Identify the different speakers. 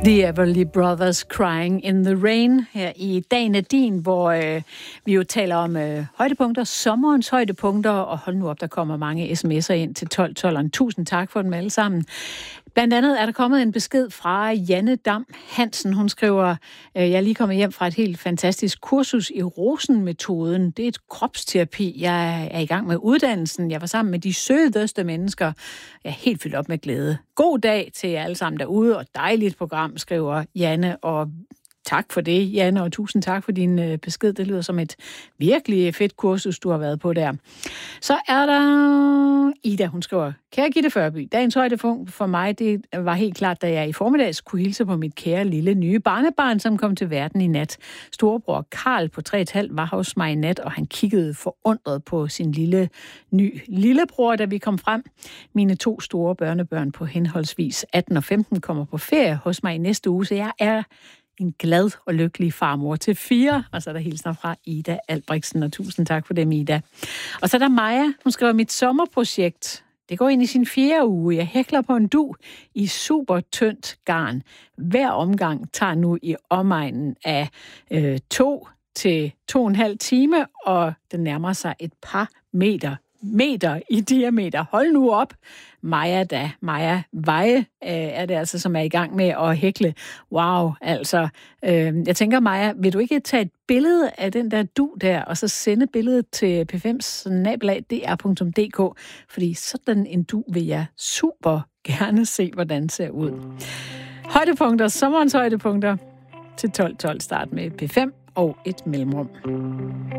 Speaker 1: The Everly Brothers Crying in the Rain her i Dagen er din, hvor vi jo taler om højdepunkter, sommerens højdepunkter, og hold nu op, der kommer mange sms'er ind til 1212'eren. Tusind tak for dem alle sammen. Blandt andet er der kommet en besked fra Janne Dam Hansen. Hun skriver, jeg er lige kommet hjem fra et helt fantastisk kursus i Rosen-metoden. Det er et kropsterapi. Jeg er i gang med uddannelsen. Jeg var sammen med de sødeste mennesker. Jeg er helt fyldt op med glæde. God dag til jer alle sammen derude, og dejligt program, skriver Janne, og tak for det, Janne, og tusind tak for din besked. Det lyder som et virkelig fedt kursus, du har været på der. Så er der Ida, hun skriver, kære Gitte Førby, dagens højdepunkt for mig, det var helt klart, da jeg i formiddags kunne hilse på mit kære lille nye barnebarn, som kom til verden i nat. Storebror Karl på 3,5 var hos mig i nat, og han kiggede forundret på sin lillebror, da vi kom frem. Mine 2 store børnebørn på henholdsvis 18 og 15 kommer på ferie hos mig i næste uge, så jeg er en glad og lykkelig farmor til 4. Og så er der hilsner fra Ida Albrechtsen, og tusind tak for dem, Ida. Og så er der Maja, hun skriver, mit sommerprojekt, det går ind i sin 4. uge. Jeg hækler på en dug i super tyndt garn. Hver omgang tager nu i omegnen af 2 til 2,5 time, og den nærmer sig et par meter i diameter. Hold nu op. Maja Veje er det altså, som er i gang med at hækle. Wow, altså. Jeg tænker, Maja, vil du ikke tage et billede af den der dug der, og så sende billedet til p5@dr.dk, fordi sådan en dug vil jeg super gerne se, hvordan det ser ud. Højdepunkter, sommerens højdepunkter til 12.12. Start med P5 og et mellemrum.